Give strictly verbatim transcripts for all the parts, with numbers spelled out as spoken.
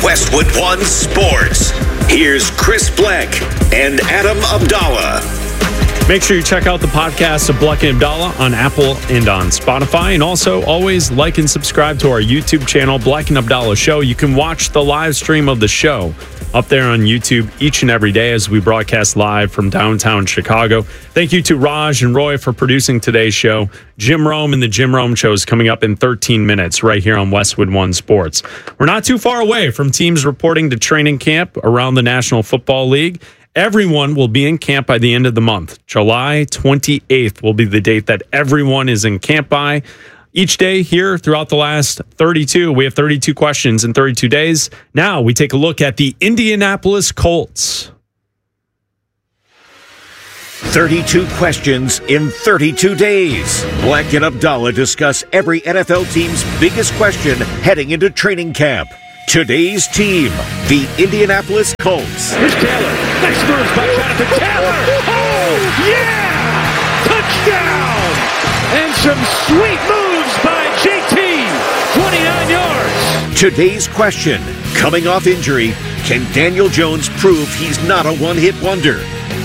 Westwood One Sports. Here's Chris Bleck and Adam Abdallah. Make sure you check out the podcast of Bleck and Abdallah on Apple and on Spotify. And also always like and subscribe to our YouTube channel, Bleck and Abdallah Show. You can watch the live stream of the show up there on YouTube each and every day as we broadcast live from downtown Chicago. Thank you to Raj and Roy for producing today's show. Jim Rome and the Jim Rome Show is coming up in thirteen minutes right here on Westwood One Sports. We're not too far away from teams reporting to training camp around the National Football League. Everyone will be in camp by the end of the month. July twenty-eighth will be the date that everyone is in camp by. Each day here throughout the last thirty-two, we have thirty-two questions in thirty-two days. Now we take a look at the Indianapolis Colts. thirty-two questions in thirty-two days. Bleck and Abdallah discuss every N F L team's biggest question heading into training camp. Today's team, the Indianapolis Colts. Here's Taylor. Nice moves by Jonathan Taylor. Oh, yeah! Touchdown! And some sweet moves by J T. twenty-nine yards. Today's question, coming off injury, can Daniel Jones prove he's not a one-hit wonder?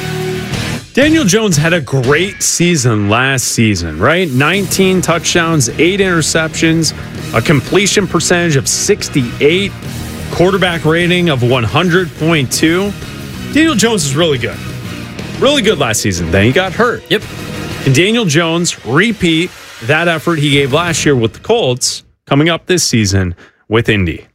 Daniel Jones had a great season last season, right? nineteen touchdowns, eight interceptions, a completion percentage of sixty-eight, quarterback rating of one hundred point two. Daniel Jones is really good. Really good last season. Then he got hurt. Yep. And Daniel Jones repeat that effort he gave last year with the Colts coming up this season with Indy.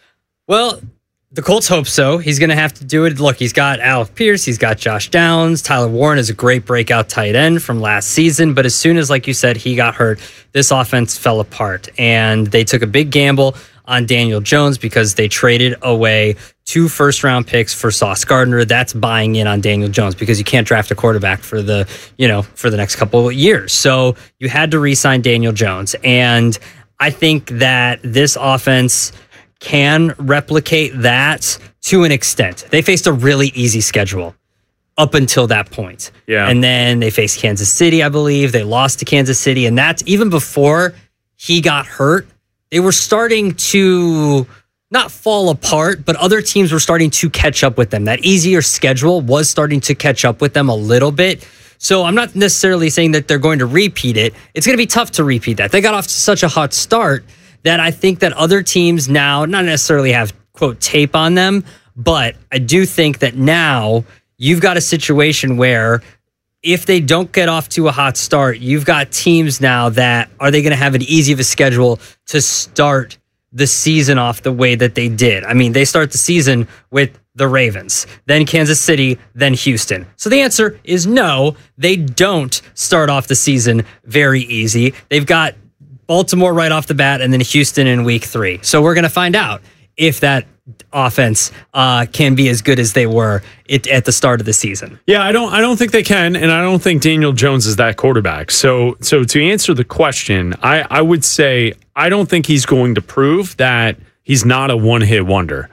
Well, the Colts hope so. He's going to have to do it. Look, he's got Alec Pierce. He's got Josh Downs. Tyler Warren is a great breakout tight end from last season. But as soon as, like you said, he got hurt, this offense fell apart. And they took a big gamble on Daniel Jones because they traded away two first-round picks for Sauce Gardner. That's buying in on Daniel Jones because you can't draft a quarterback for the, you know, for the next couple of years. So you had to re-sign Daniel Jones. And I think that this offense can replicate that to an extent. They faced a really easy schedule up until that point. Yeah. And then they faced Kansas City, I believe. They lost to Kansas City. And that's even before he got hurt. They were starting to not fall apart, but other teams were starting to catch up with them. That easier schedule was starting to catch up with them a little bit. So I'm not necessarily saying that they're going to repeat it. It's going to be tough to repeat that. They got off to such a hot start that I think that other teams now not necessarily have, quote, tape on them, but I do think that now you've got a situation where if they don't get off to a hot start, you've got teams now that are they going to have an easy of a schedule to start the season off the way that they did. I mean, they start the season with the Ravens, then Kansas City, then Houston. So the answer is no, they don't start off the season very easy. They've got Baltimore right off the bat, and then Houston in week three. So we're going to find out if that offense uh, can be as good as they were it, at the start of the season. Yeah, I don't. I don't think they can, and I don't think Daniel Jones is that quarterback. So, so to answer the question, I, I would say I don't think he's going to prove that he's not a one-hit wonder.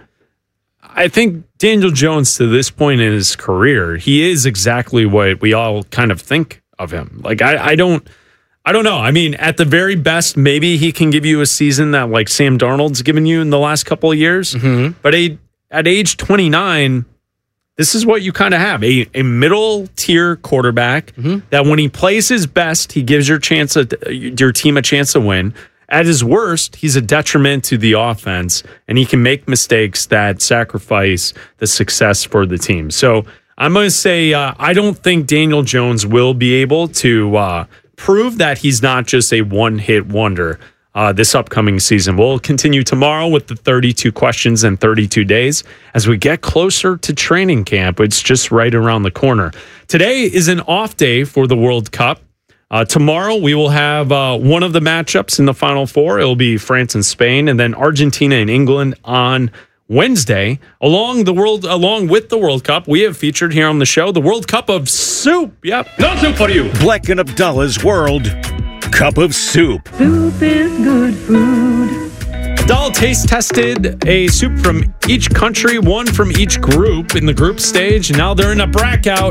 I think Daniel Jones, to this point in his career, he is exactly what we all kind of think of him. Like I, I don't. I don't know. I mean, at the very best, maybe he can give you a season that like Sam Darnold's given you in the last couple of years. Mm-hmm. But a, at age twenty-nine, this is what you kind of have. A, a middle-tier quarterback mm-hmm. that when he plays his best, he gives your chance a, your team a chance to win. At his worst, he's a detriment to the offense, and he can make mistakes that sacrifice the success for the team. So I'm going to say uh, I don't think Daniel Jones will be able to uh, prove that he's not just a one-hit wonder uh, this upcoming season. We'll continue tomorrow with the thirty-two questions in thirty-two days as we get closer to training camp. It's just right around the corner. Today is an off day for the World Cup. Uh, tomorrow we will have uh, one of the matchups in the Final Four. It will be France and Spain, and then Argentina and England on Wednesday. Along the world, along with the World Cup, we have featured here on the show the World Cup of Soup. Yep, no soup for you. Bleck and Abdallah's World Cup of Soup. Soup is good food. Abdallah taste tested a soup from each country, one from each group in the group stage, and now they're in a bracket.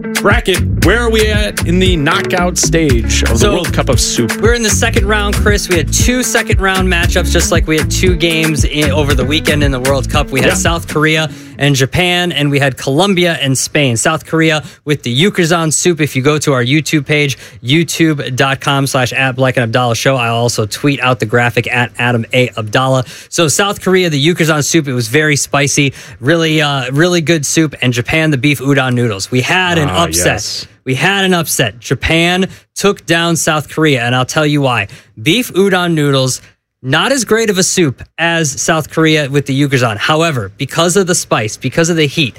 bracket, where are we at in the knockout stage of So, the World Cup of Soup? We're in the second round, Chris. We had two second round matchups, just like we had two games in, over the weekend in the World Cup. We had Yeah. South Korea and Japan, and we had Colombia and Spain. South Korea with the Yucatan soup. If you go to our YouTube page, youtube.com slash at Black and Abdallah Show, I'll also tweet out the graphic at Adam A. Abdallah. So South Korea, the Yucatan soup, it was very spicy, really, uh, really good soup. And Japan, the beef udon noodles. We had an Ah, upset. yes. We had an upset. Japan took down South Korea, and I'll tell you why. Beef udon noodles, not as great of a soup as South Korea with the Yucatan. However, because of the spice, because of the heat,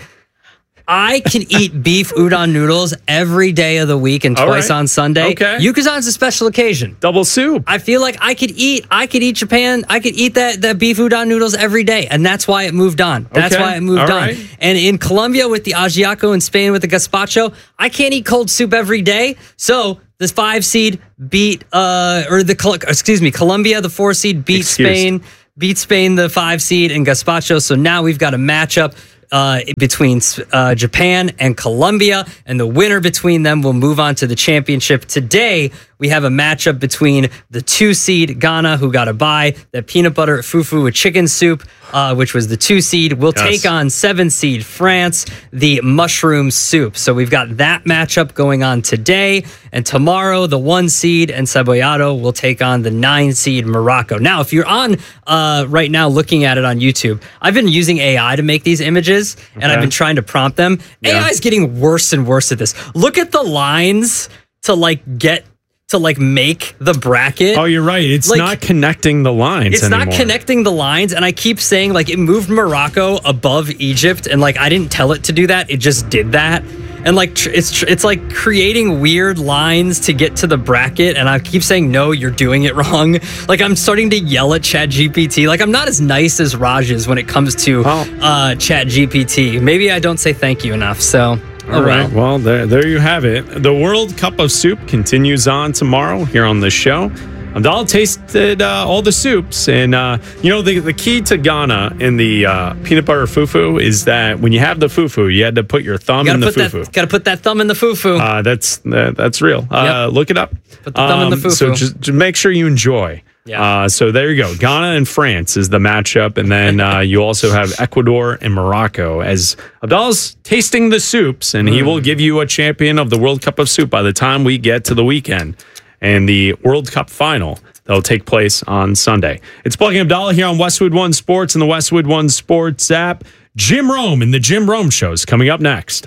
I can eat beef udon noodles every day of the week and All twice right. on Sunday. Okay. Yucatan's a special occasion. Double soup. I feel like I could eat, I could eat Japan, I could eat that, that beef udon noodles every day. And that's why it moved on. That's Okay. why it moved All on. right. And in Colombia with the ajiaco and Spain with the gazpacho, I can't eat cold soup every day. So the five seed beat, uh, or the, Col- excuse me, Colombia, the four seed beat Excuse. Spain, beat Spain, the five seed and gazpacho. So now we've got a matchup Uh, between uh, Japan and Colombia, and the winner between them will move on to the championship. Today, we have a matchup between the two seed Ghana, who got a bye, that peanut butter fufu with chicken soup, uh, which was the two seed, will Yes. take on seven seed France, the mushroom soup. So we've got that matchup going on today, and tomorrow the one seed and Cebollado will take on the nine seed Morocco. Now, if you're on uh, right now looking at it on YouTube, I've been using A I to make these images. And Okay. I've been trying to prompt them. Yeah. A I is getting worse and worse at this. Look at the lines to like get to like make the bracket. Oh, you're right. It's Like, not connecting the lines It's anymore. not connecting the lines, and I keep saying like it moved Morocco above Egypt, and like I didn't tell it to do that. It just did that. And like tr- it's tr- it's like creating weird lines to get to the bracket, and I keep saying no, you're doing it wrong. Like I'm starting to yell at ChatGPT. Like I'm not as nice as Raj is when it comes to Oh. uh, ChatGPT. Maybe I don't say thank you enough. So oh All right. well. Well, there, there you have it. The World Cup of Soup continues on tomorrow here on the show. Abdallah tasted uh, all the soups, and uh, you know the the key to Ghana in the uh, peanut butter fufu is that when you have the fufu, you had to put your thumb Gotta in the put fufu. that. Gotta put that thumb in the fufu. Uh, that's uh, that's real. Uh, Yep. Look it up. Put the thumb in the fufu. So just, just make sure you enjoy. Yeah. Uh, so there you go. Ghana and France is the matchup, and then uh, you also have Ecuador and Morocco. As Abdallah's tasting the soups, and he will give you a champion of the World Cup of Soup by the time we get to the weekend and the World Cup final. That'll take place on Sunday. It's Black and Abdallah here on Westwood One Sports and the Westwood One Sports app. Jim Rome and the Jim Rome Show is coming up next.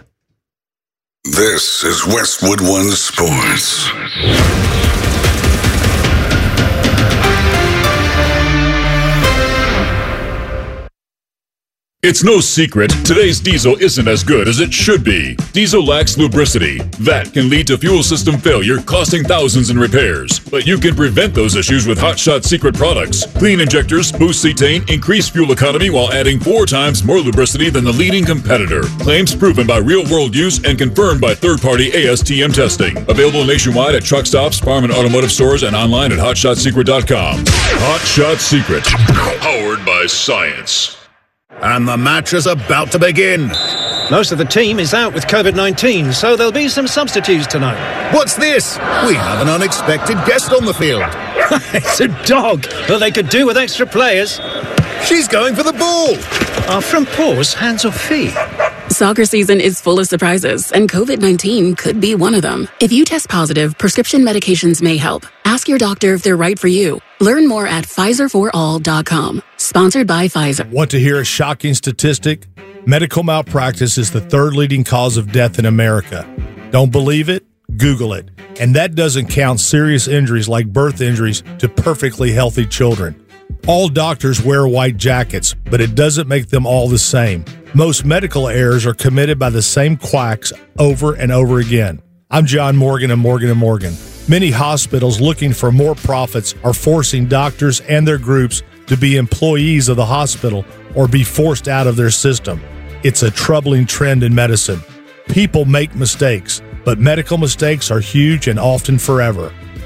This is Westwood One Sports. It's no secret, today's diesel isn't as good as it should be. Diesel lacks lubricity. That can lead to fuel system failure, costing thousands in repairs. But you can prevent those issues with Hot Shot Secret products. Clean injectors, boost cetane, increase fuel economy while adding four times more lubricity than the leading competitor. Claims proven by real-world use and confirmed by third-party A S T M testing. Available nationwide at truck stops, farm and automotive stores, and online at hot shot secret dot com. Hot Shot Secret, powered by science. And the match is about to begin. Most of the team is out with COVID nineteen, so there'll be some substitutes tonight. What's this? We have an unexpected guest on the field. It's a dog. Well, they could do with extra players. She's going for the ball. Are front paws hands or feet? Soccer season is full of surprises, and COVID nineteen could be one of them. If you test positive, prescription medications may help. Ask your doctor if they're right for you. Learn more at Pfizer for all dot com. Sponsored by Pfizer. Want to hear a shocking statistic? Medical malpractice is the third leading cause of death in America. Don't believe it? Google it. And that doesn't count serious injuries like birth injuries to perfectly healthy children. All doctors wear white jackets, but it doesn't make them all the same. Most medical errors are committed by the same quacks over and over again. I'm John Morgan of Morgan and Morgan. Many hospitals looking for more profits are forcing doctors and their groups to be employees of the hospital or be forced out of their system. It's a troubling trend in medicine. People make mistakes, but medical mistakes are huge and often forever.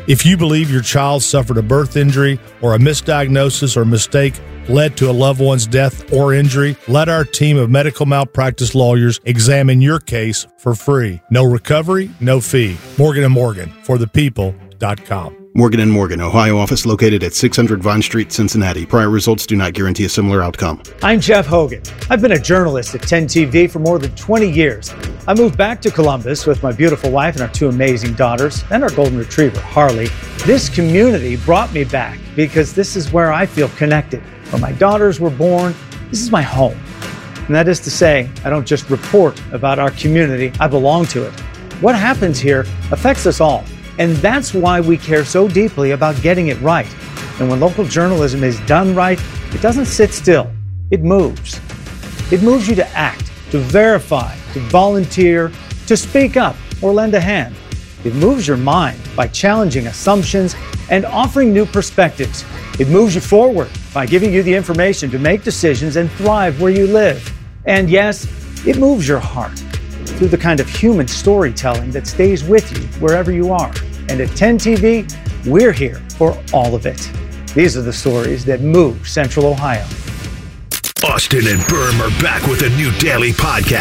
If you believe your child suffered a birth injury or a misdiagnosis or mistake led to a loved one's death or injury, let our team of medical malpractice lawyers examine your case for free. No recovery, no fee. Morgan and Morgan, for the people dot com. Morgan and Morgan, Ohio office located at six hundred Vine Street, Cincinnati. Prior results do not guarantee a similar outcome. I'm Jeff Hogan. I've been a journalist at ten T V for more than twenty years. I moved back to Columbus with my beautiful wife and our two amazing daughters and our golden retriever, Harley. This community brought me back because this is where I feel connected. Where my daughters were born, this is my home. And that is to say, I don't just report about our community, I belong to it. What happens here affects us all. And that's why we care so deeply about getting it right. And when local journalism is done right, it doesn't sit still. It moves. It moves you to act, to verify, to volunteer, to speak up or lend a hand. It moves your mind by challenging assumptions and offering new perspectives. It moves you forward by giving you the information to make decisions and thrive where you live. And yes, it moves your heart through the kind of human storytelling that stays with you wherever you are. And at ten T V, we're here for all of it. These are the stories that move Central Ohio. Austin and Berm are back with a new daily podcast.